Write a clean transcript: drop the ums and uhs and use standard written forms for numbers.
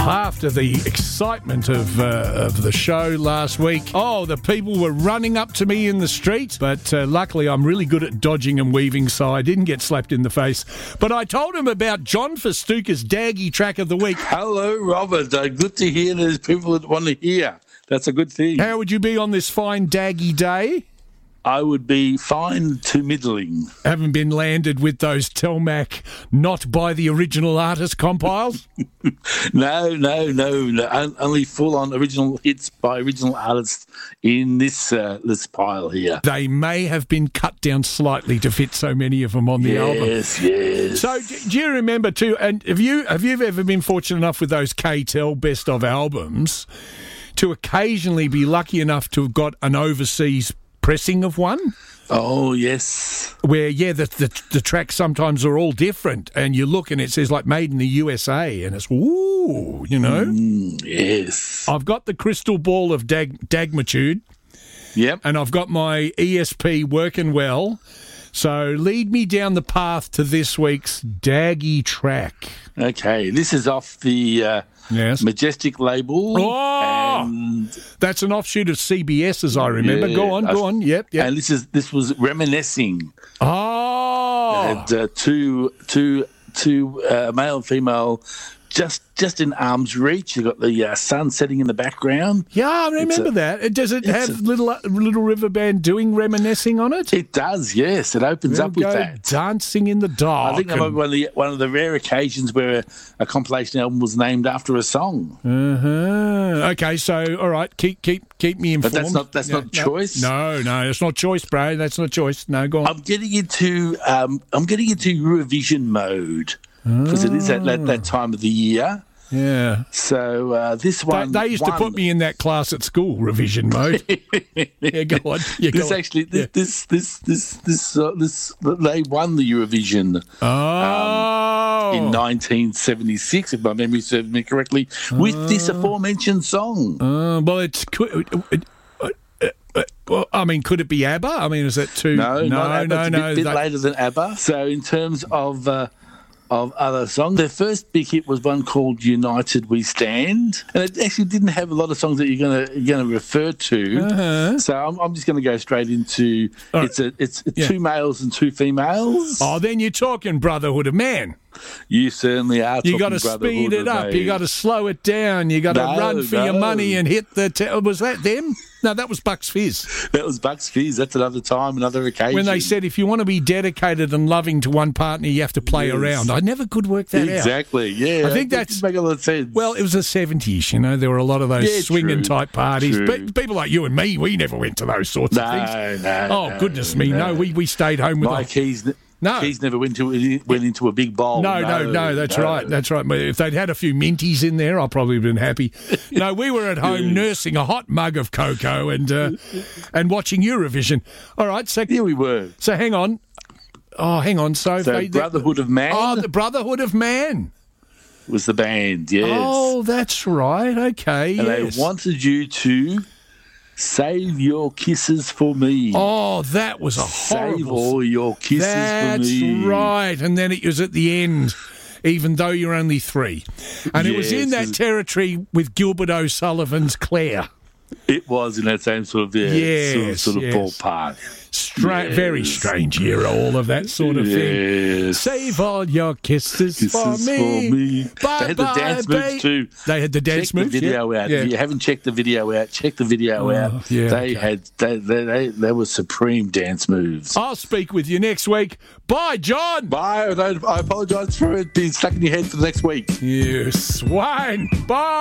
After the excitement of the show last week, the people were running up to me in the street, but luckily I'm really good at dodging and weaving, so I didn't get slapped in the face. But I told him about John Festuca's Daggy track of the week. Hello, Robert. Good to hear there's people that want to hear. That's a good thing. How would you be on this fine Daggy day? I would be fine to middling. Haven't been landed with those Telmac not by the original artist compiles? No. Only full-on original hits by original artists in this pile here. They may have been cut down slightly to fit so many of them on the album. Yes. So do you remember too, and have you ever been fortunate enough with those K-Tel best of albums to occasionally be lucky enough to have got an overseas pressing of one? Oh, yes. Where, the tracks sometimes are all different, and you look and it says, like, made in the USA, and it's, ooh, you know? Yes. I've got the crystal ball of Dagmitude. Yep. And I've got my ESP working well. So lead me down the path to this week's Daggy track. Okay, this is off the Majestic label. And that's an offshoot of CBS, as I remember. Yeah, Go on. Yep. And this was Reminiscing. Oh. And two male and female just in arm's reach. You've got the sun setting in the background. Yeah, I remember that. Does it have Little River Band doing Reminiscing on it? It does, yes. It opens up with that. Dancing in the Dark. I think that might be one of the rare occasions where a compilation album was named after a song. Okay, so, all right, keep me informed. But that's not choice? No, it's not choice, bro. That's not choice. No, go on. I'm getting into Eurovision mode. Because it is at that time of the year. Yeah. So this one... They used to put me in that class at school, revision mode. Yeah, go on. They won the Eurovision in 1976, if my memory serves me correctly, with this aforementioned song. Well, it's... Well, I mean, could it be ABBA? I mean, is that too... No. It's a bit later than ABBA. So in terms of other songs, their first big hit was one called United We Stand, and it actually didn't have a lot of songs that you're gonna refer to. So I'm just going to go straight into it's two males and two females. Oh, then you're talking Brotherhood of Man. You certainly are. You got to speed it up. You got to slow it down. You got to run for your money and hit the. Was that them? No, that was Bucks Fizz. That was Bucks Fizz. That's another time, another occasion. When they said if you want to be dedicated and loving to one partner, you have to play around. I never could work that out. Exactly. Yeah, I think that's make a lot of sense. Well, it was the 70s. You know, there were a lot of those swinging type parties. But people like you and me, we never went to those sorts of things. No. Goodness me, no. We stayed home with my keys. No. Keys never went into a big bowl. No, that's right. That's right. If they'd had a few minties in there, I'd probably have been happy. No, we were at home nursing a hot mug of cocoa and watching Eurovision. All right. So, here we were. So hang on. Oh, hang on. So Brotherhood of Man. Oh, the Brotherhood of Man. Was the band, yes. Oh, that's right. Okay, and they wanted you to... Save your kisses for me. Oh, that was a horrible... Save all your kisses for me. That's right. And then it was at the end, even though you're only 3. And it was in that territory with Gilbert O'Sullivan's Claire. It was in that same sort of ballpark. Very strange era, all of that sort of thing. Save all your kisses for me. They had the dance moves too. They had the dance moves. Check the video out. If you haven't checked the video out, check the video out. They were supreme dance moves. I'll speak with you next week. Bye, John. Bye. I apologise for it being stuck in your head for the next week. You swine. Bye.